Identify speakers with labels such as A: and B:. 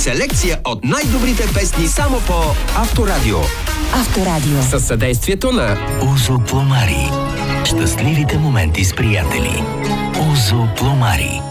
A: Селекция от най-добрите песни само по Авторадио.
B: Авторадио.
A: Със съдействието на
C: Узо Пломари. Щастливите моменти с приятели. Узо Пломари.